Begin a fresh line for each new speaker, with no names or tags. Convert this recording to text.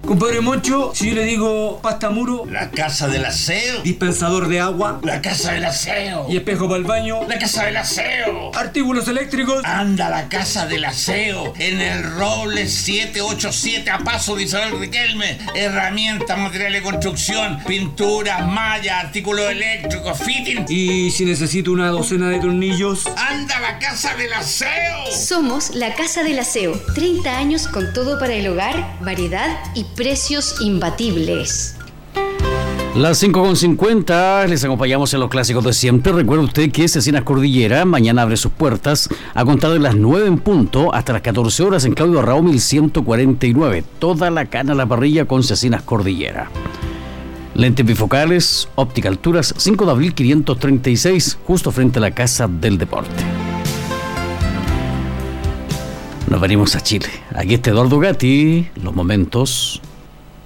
Compadre Moncho, si yo le digo pasta muro,
La casa del aseo.
dispensador de agua
La casa del aseo.
y espejo para el baño,
La casa del aseo.
artículos eléctricos.
Anda a la casa del aseo en el Roble 787 a paso de Isabel Riquelme. Herramientas, materiales de construcción, pinturas, mallas, artículos eléctricos, fitting.
Y si necesito una docena de tornillos.
Anda a la casa del aseo.
Somos la Casa del Aseo. 30 años con todo para el hogar, variedad y precios imbatibles.
Las 5:50, les acompañamos en los clásicos de siempre. Recuerde usted que Cecinas Cordillera mañana abre sus puertas a contar de las 9 en punto hasta las 14 horas en Claudio Arrao 1149. Toda la carne a la parrilla con Cecinas Cordillera. Lentes bifocales, óptica alturas, 5 de abril 536, justo frente a la Casa del Deporte. Nos venimos a Chile. Aquí está Eduardo Gatti, los momentos